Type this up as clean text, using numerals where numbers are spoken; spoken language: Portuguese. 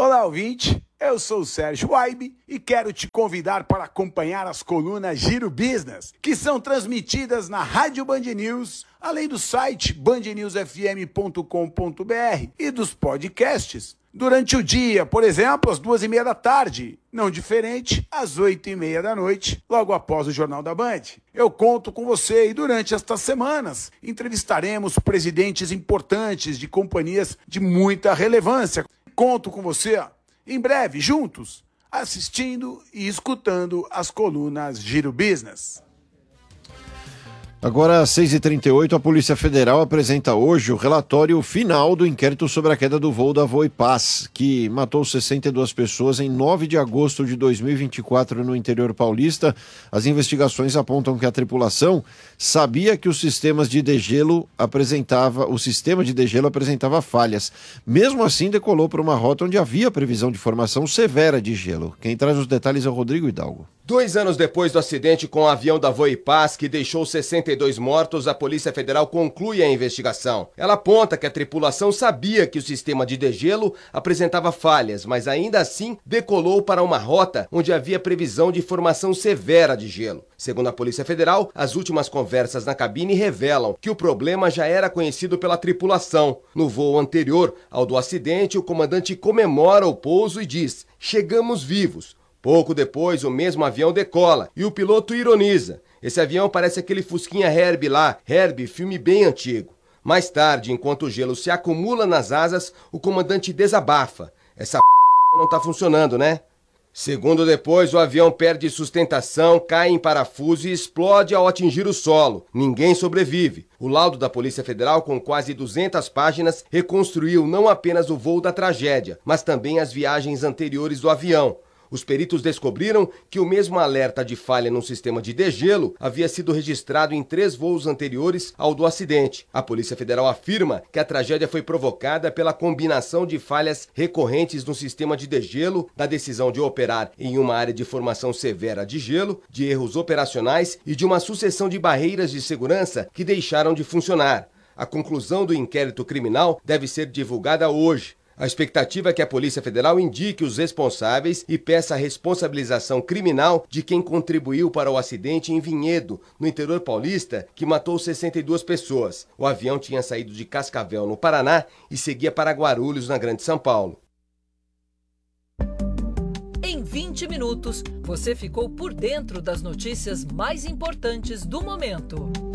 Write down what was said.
Olá, ouvinte. Eu sou o Sérgio Waibe e quero te convidar para acompanhar as colunas Giro Business, que são transmitidas na Rádio Band News, além do site bandnewsfm.com.br e dos podcasts. Durante o dia, por exemplo, às 2h30 da tarde, não diferente, às 8h30 da noite, logo após o Jornal da Band. Eu conto com você e durante estas semanas entrevistaremos presidentes importantes de companhias de muita relevância. Conto com você em breve, juntos, assistindo e escutando as colunas Giro Business. Agora, às 6h38, a Polícia Federal apresenta hoje o relatório final do inquérito sobre a queda do voo da Voipaz, que matou 62 pessoas em 9 de agosto de 2024 no interior paulista. As investigações apontam que a tripulação sabia que o sistema de degelo apresentava falhas. Mesmo assim, decolou para uma rota onde havia previsão de formação severa de gelo. Quem traz os detalhes é o Rodrigo Hidalgo. 2 anos depois do acidente com o avião da Voipaz, que deixou 62 mortos, a Polícia Federal conclui a investigação. Ela aponta que a tripulação sabia que o sistema de degelo apresentava falhas, mas ainda assim decolou para uma rota onde havia previsão de formação severa de gelo. Segundo a Polícia Federal, as últimas conversas na cabine revelam que o problema já era conhecido pela tripulação. No voo anterior ao do acidente, o comandante comemora o pouso e diz: "Chegamos vivos." Pouco depois, o mesmo avião decola e o piloto ironiza: "Esse avião parece aquele Fusquinha Herbie lá, Herbie, filme bem antigo." Mais tarde, enquanto o gelo se acumula nas asas, o comandante desabafa: "Essa não tá funcionando, né?" Segundo depois, o avião perde sustentação, cai em parafuso e explode ao atingir o solo. Ninguém sobrevive. O laudo da Polícia Federal, com quase 200 páginas, reconstruiu não apenas o voo da tragédia, mas também as viagens anteriores do avião. Os peritos descobriram que o mesmo alerta de falha no sistema de degelo havia sido registrado em 3 voos anteriores ao do acidente. A Polícia Federal afirma que a tragédia foi provocada pela combinação de falhas recorrentes no sistema de degelo, da decisão de operar em uma área de formação severa de gelo, de erros operacionais e de uma sucessão de barreiras de segurança que deixaram de funcionar. A conclusão do inquérito criminal deve ser divulgada hoje. A expectativa é que a Polícia Federal indique os responsáveis e peça a responsabilização criminal de quem contribuiu para o acidente em Vinhedo, no interior paulista, que matou 62 pessoas. O avião tinha saído de Cascavel, no Paraná, e seguia para Guarulhos, na Grande São Paulo. Em 20 minutos, você ficou por dentro das notícias mais importantes do momento.